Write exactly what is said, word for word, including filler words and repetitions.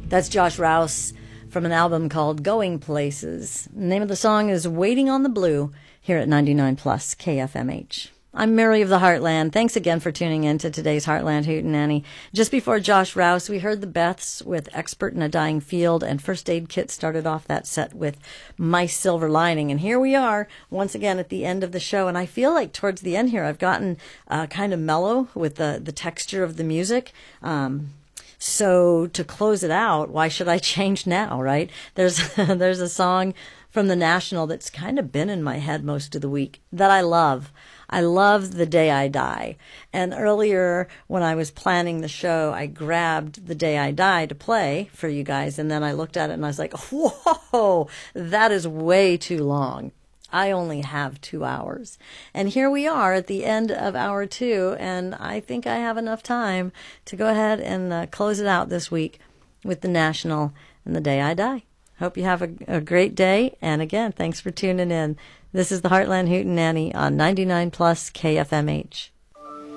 That's Josh Rouse from an album called Going Places. The name of the song is Waiting on the Blue here at ninety-nine plus K F M H. I'm Mary of the Heartland. Thanks again for tuning in to today's Heartland Hootenanny. Just before Josh Rouse, we heard the Beths with Expert in a Dying Field, and First Aid Kit started off that set with My Silver Lining. And here we are, once again, at the end of the show. And I feel like towards the end here, I've gotten uh, kind of mellow with the, the texture of the music. Um, so to close it out, why should I change now, right? There's there's a song from The National that's kind of been in my head most of the week that I love. I love The Day I Die. And earlier when I was planning the show, I grabbed The Day I Die to play for you guys. And then I looked at it and I was like, whoa, that is way too long. I only have two hours. And here we are at the end of hour two. And I think I have enough time to go ahead and uh, close it out this week with The National and The Day I Die. Hope you have a, a great day. And again, thanks for tuning in. This is the Heartland Hootenanny on ninety-nine plus K F M H.